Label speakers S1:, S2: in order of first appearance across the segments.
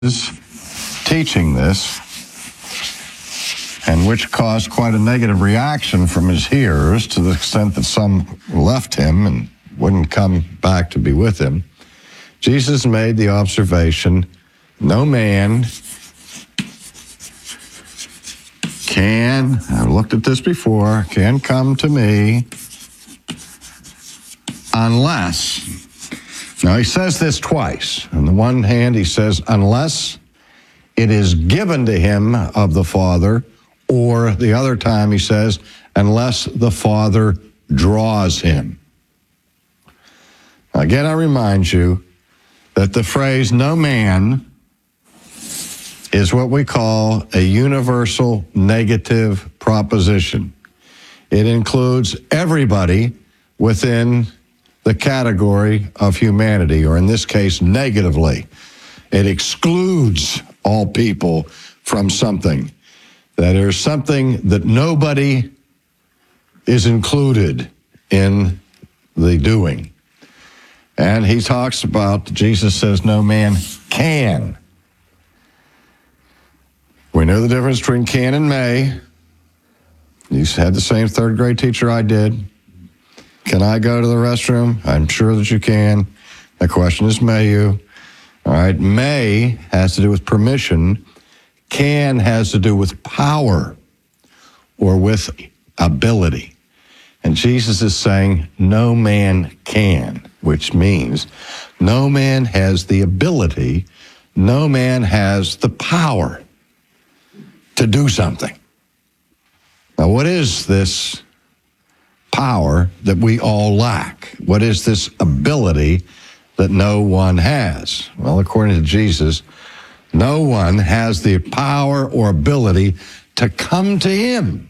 S1: is teaching this, and which caused quite a negative reaction from his hearers to the extent that some left him and wouldn't come back to be with him. Jesus made the observation, no man can, I've looked at this before, can come to me unless. Now, he says this twice. On the one hand, he says, unless it is given to him of the Father, or the other time he says, unless the Father draws him. Again, I remind you that the phrase no man is what we call a universal negative proposition. It includes everybody within the category of humanity, or in this case, negatively. It excludes all people from something. That there's something that nobody is included in the doing. And he talks about, Jesus says, no man can. We know the difference between can and may. You had the same third grade teacher I did. Can I go to the restroom? I'm sure that you can. The question is, may you? All right, may has to do with permission. Can has to do with power or with ability. And Jesus is saying, no man can, which means no man has the ability, no man has the power to do something. Now, what is this power that we all lack? What is this ability that no one has? Well, according to Jesus, no one has the power or ability to come to him.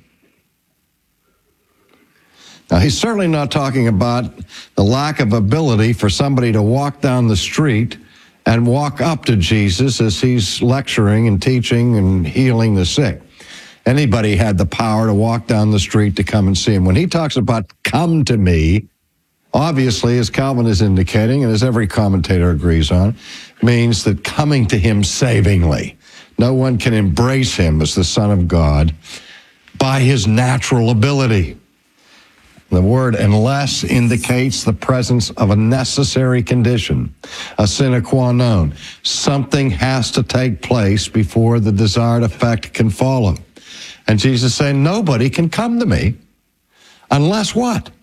S1: Now, he's certainly not talking about the lack of ability for somebody to walk down the street and walk up to Jesus as he's lecturing and teaching and healing the sick. Anybody had the power to walk down the street to come and see him. When he talks about come to me, obviously, as Calvin is indicating, and as every commentator agrees on, means that coming to him savingly. No one can embrace him as the Son of God by his natural ability. The word unless indicates the presence of a necessary condition, a sine qua non. Something has to take place before the desired effect can follow. And Jesus is saying, nobody can come to me unless what?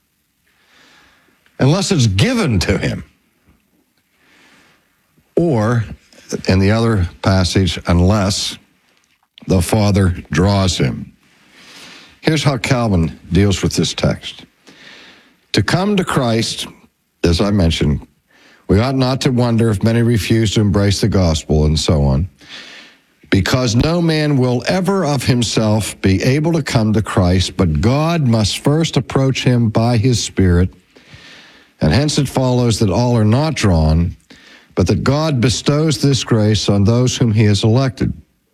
S1: Unless it's given to him. Or, in the other passage, unless the Father draws him. Here's how Calvin deals with this text. To come to Christ, as I mentioned, we ought not to wonder if many refuse to embrace the gospel and so on, because no man will ever of himself be able to come to Christ, but God must first approach him by his Spirit, and hence it follows that all are not drawn, but that God bestows this grace on those whom he has elected.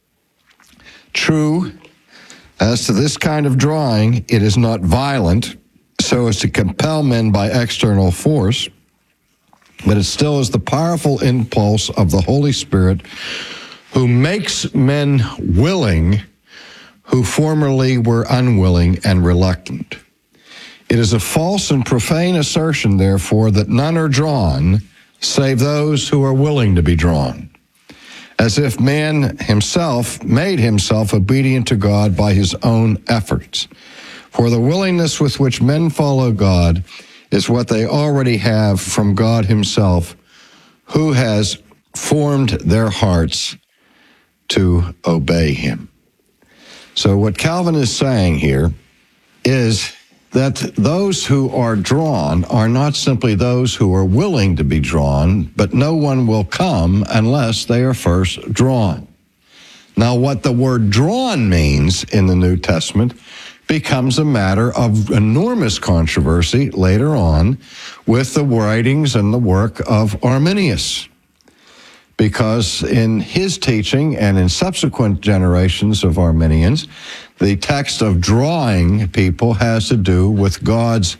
S1: True, as to this kind of drawing, it is not violent, so as to compel men by external force, but it still is the powerful impulse of the Holy Spirit who makes men willing who formerly were unwilling and reluctant. It is a false and profane assertion, therefore, that none are drawn, save those who are willing to be drawn, as if man himself made himself obedient to God by his own efforts. For the willingness with which men follow God is what they already have from God himself, who has formed their hearts to obey him. So what Calvin is saying here is that those who are drawn are not simply those who are willing to be drawn, but no one will come unless they are first drawn. Now, what the word drawn means in the New Testament becomes a matter of enormous controversy later on with the writings and the work of Arminius. Because in his teaching and in subsequent generations of Arminians, the text of drawing people has to do with God's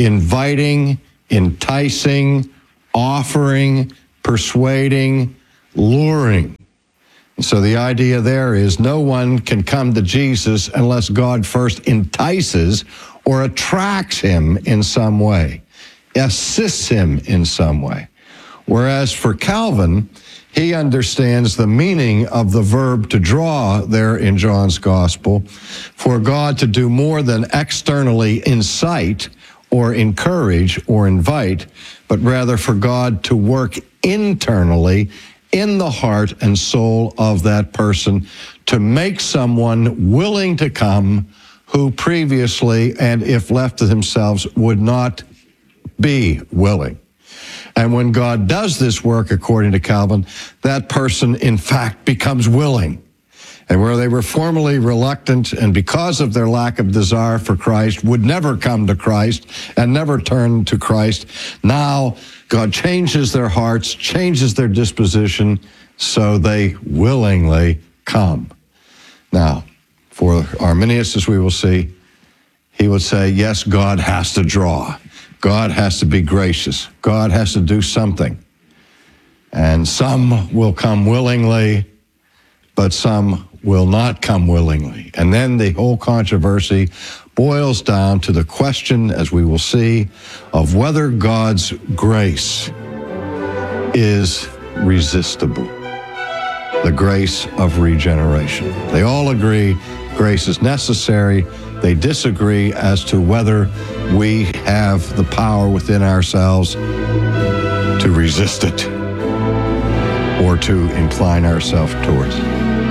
S1: inviting, enticing, offering, persuading, luring. So the idea there is no one can come to Jesus unless God first entices or attracts him in some way, assists him in some way. Whereas for Calvin, he understands the meaning of the verb to draw there in John's gospel, for God to do more than externally incite or encourage or invite, but rather for God to work internally in the heart and soul of that person to make someone willing to come who previously, and if left to themselves, would not be willing. And when God does this work, according to Calvin, that person, in fact, becomes willing. And where they were formerly reluctant and because of their lack of desire for Christ would never come to Christ and never turn to Christ, now God changes their hearts, changes their disposition, so they willingly come. Now, for Arminius, as we will see, he would say, yes, God has to draw. God has to be gracious. God has to do something. And some will come willingly, but some will not come willingly. And then the whole controversy boils down to the question, as we will see, of whether God's grace is resistible. The grace of regeneration. They all agree grace is necessary. They disagree as to whether we have the power within ourselves to resist it or to incline ourselves towards it.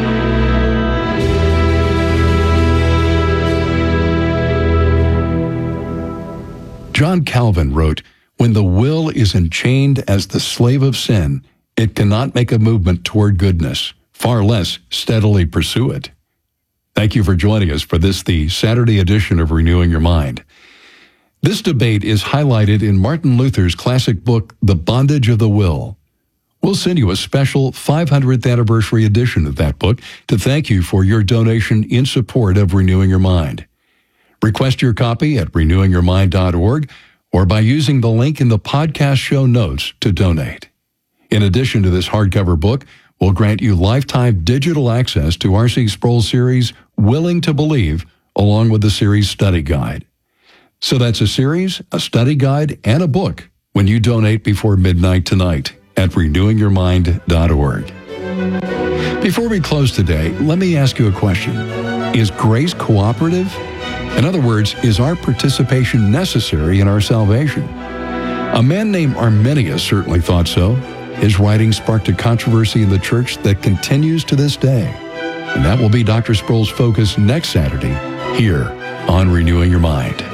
S2: John Calvin wrote, "When the will is enchained as the slave of sin, it cannot make a movement toward goodness, far less steadily pursue it." Thank you for joining us for this, the Saturday edition of Renewing Your Mind. This debate is highlighted in Martin Luther's classic book, The Bondage of the Will. We'll send you a special 500th anniversary edition of that book to thank you for your donation in support of Renewing Your Mind. Request your copy at renewingyourmind.org or by using the link in the podcast show notes to donate. In addition to this hardcover book, we'll grant you lifetime digital access to R.C. Sproul's series, Willing to Believe, along with the series study guide. So that's a series, a study guide, and a book when you donate before midnight tonight at renewingyourmind.org. Before we close today, let me ask you a question. Is grace cooperative? In other words, is our participation necessary in our salvation? A man named Arminius certainly thought so. His writings sparked a controversy in the church that continues to this day. And that will be Dr. Sproul's focus next Saturday here on Renewing Your Mind.